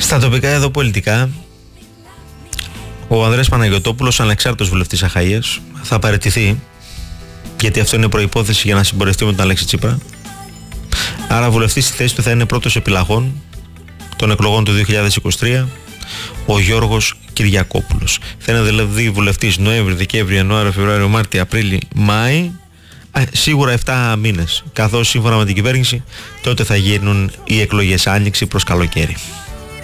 Στα τοπικά εδώ πολιτικά, ο Ανδρέας Παναγιωτόπουλος, ανεξάρτητος βουλευτής Αχαΐας, θα παραιτηθεί, γιατί αυτό είναι προϋπόθεση για να συμπορευτεί με τον Αλέξη Τσίπρα. Άρα βουλευτής στη θέση του θα είναι πρώτος επιλαγών των εκλογών του 2023, ο Γιώργος Κυριακόπουλος. Θα είναι δηλαδή βουλευτής Νοέμβρη, Δεκέμβρη, Ιανουάριο, Φεβρουάριο, Μάρτιο, Απρίλη, Μάη, σίγουρα 7 μήνες, καθώς σύμφωνα με την κυβέρνηση τότε θα γίνουν οι εκλογές άνοιξη προς καλοκαίρι.